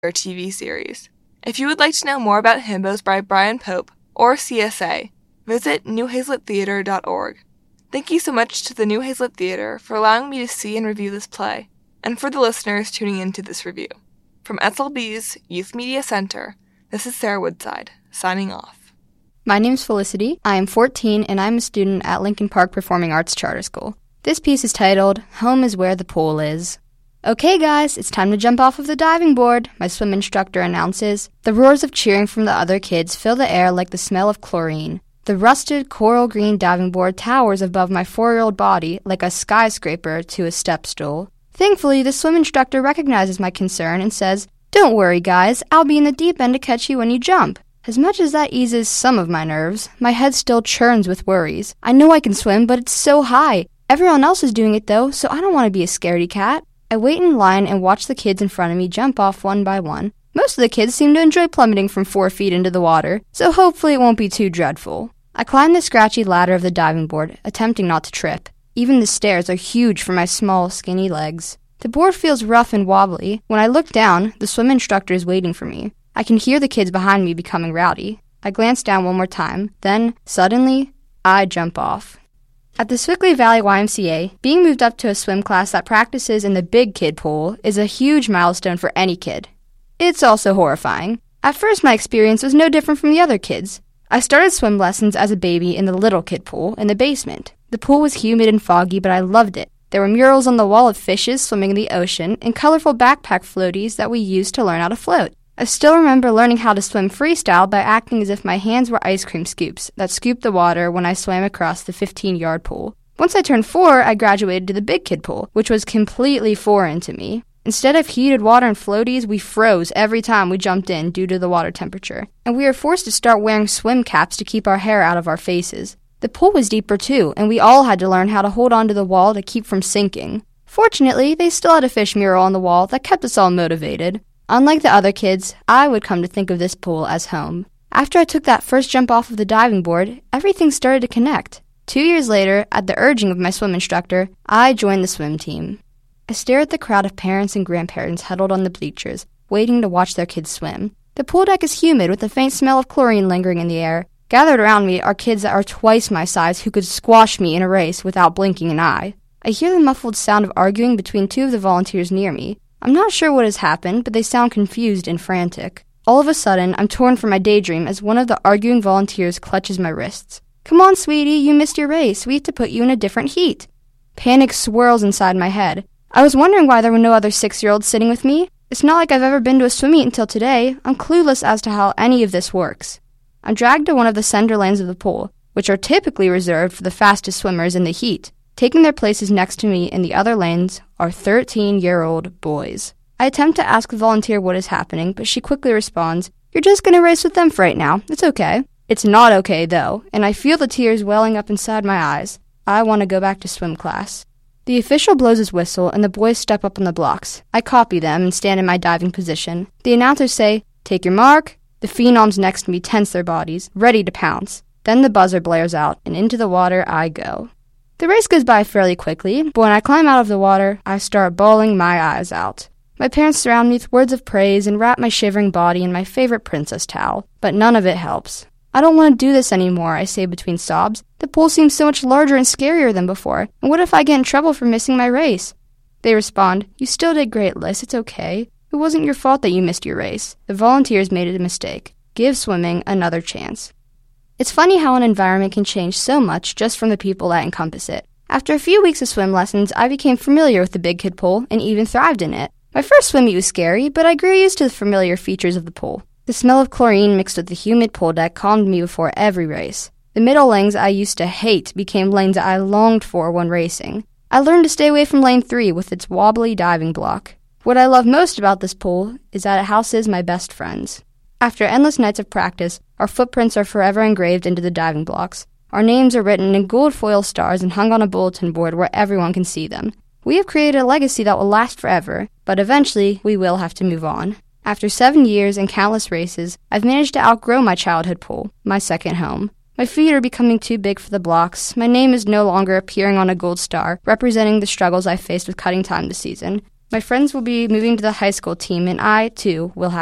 TV series. If you would like to know more about Himbos by Brian Pope or CSA, visit newhazlitttheater.org. Thank you so much to the New Hazlitt Theater for allowing me to see and review this play, and for the listeners tuning into this review. From SLB's Youth Media Center, this is Sarah Woodside, signing off. My name's Felicity. I am 14, and I'm a student at Lincoln Park Performing Arts Charter School. This piece is titled, Home is Where the Pool Is. Okay guys, it's time to jump off of the diving board, my swim instructor announces. The roars of cheering from the other kids fill the air like the smell of chlorine. The rusted coral green diving board towers above my 4-year-old body like a skyscraper to a step stool. Thankfully, the swim instructor recognizes my concern and says, "Don't worry guys, I'll be in the deep end to catch you when you jump." As much as that eases some of my nerves, my head still churns with worries. I know I can swim, but it's so high. Everyone else is doing it though, so I don't want to be a scaredy cat. I wait in line and watch the kids in front of me jump off one by one. Most of the kids seem to enjoy plummeting from 4 feet into the water, so hopefully it won't be too dreadful. I climb the scratchy ladder of the diving board, attempting not to trip. Even the stairs are huge for my small, skinny legs. The board feels rough and wobbly. When I look down, the swim instructor is waiting for me. I can hear the kids behind me becoming rowdy. I glance down one more time, then, suddenly, I jump off. At the Swickley Valley YMCA, being moved up to a swim class that practices in the big kid pool is a huge milestone for any kid. It's also horrifying. At first, my experience was no different from the other kids. I started swim lessons as a baby in the little kid pool in the basement. The pool was humid and foggy, but I loved it. There were murals on the wall of fishes swimming in the ocean and colorful backpack floaties that we used to learn how to float. I still remember learning how to swim freestyle by acting as if my hands were ice cream scoops that scooped the water when I swam across the 15-yard pool. Once I turned 4, I graduated to the big kid pool, which was completely foreign to me. Instead of heated water and floaties, we froze every time we jumped in due to the water temperature, and we were forced to start wearing swim caps to keep our hair out of our faces. The pool was deeper too, and we all had to learn how to hold onto the wall to keep from sinking. Fortunately, they still had a fish mural on the wall that kept us all motivated. Unlike the other kids, I would come to think of this pool as home. After I took that first jump off of the diving board, everything started to connect. 2 years later, at the urging of my swim instructor, I joined the swim team. I stare at the crowd of parents and grandparents huddled on the bleachers, waiting to watch their kids swim. The pool deck is humid with a faint smell of chlorine lingering in the air. Gathered around me are kids that are twice my size who could squash me in a race without blinking an eye. I hear the muffled sound of arguing between 2 of the volunteers near me. I'm not sure what has happened, but they sound confused and frantic. All of a sudden, I'm torn from my daydream as one of the arguing volunteers clutches my wrists. "Come on, sweetie, you missed your race. We have to put you in a different heat." Panic swirls inside my head. I was wondering why there were no other 6-year-olds sitting with me. It's not like I've ever been to a swim meet until today. I'm clueless as to how any of this works. I'm dragged to one of the center lanes of the pool, which are typically reserved for the fastest swimmers in the heat. Taking their places next to me in the other lanes are 13-year-old boys. I attempt to ask the volunteer what is happening, but she quickly responds, "You're just going to race with them for right now. It's okay." It's not okay, though, and I feel the tears welling up inside my eyes. I want to go back to swim class. The official blows his whistle, and the boys step up on the blocks. I copy them and stand in my diving position. The announcers say, "Take your mark." The phenoms next to me tense their bodies, ready to pounce. Then the buzzer blares out, and into the water I go. The race goes by fairly quickly, but when I climb out of the water, I start bawling my eyes out. My parents surround me with words of praise and wrap my shivering body in my favorite princess towel, but none of it helps. "I don't want to do this anymore," I say between sobs. "The pool seems so much larger and scarier than before, and what if I get in trouble for missing my race?" They respond, "You still did great, Liz, it's okay. It wasn't your fault that you missed your race. The volunteers made a mistake. Give swimming another chance." It's funny how an environment can change so much just from the people that encompass it. After a few weeks of swim lessons, I became familiar with the big kid pool and even thrived in it. My first swim meet was scary, but I grew used to the familiar features of the pool. The smell of chlorine mixed with the humid pool deck calmed me before every race. The middle lanes I used to hate became lanes that I longed for when racing. I learned to stay away from lane 3 with its wobbly diving block. What I love most about this pool is that it houses my best friends. After endless nights of practice, our footprints are forever engraved into the diving blocks. Our names are written in gold foil stars and hung on a bulletin board where everyone can see them. We have created a legacy that will last forever, but eventually we will have to move on. After 7 years and countless races, I've managed to outgrow my childhood pool, my second home. My feet are becoming too big for the blocks. My name is no longer appearing on a gold star, representing the struggles I faced with cutting time this season. My friends will be moving to the high school team, and I, too, will have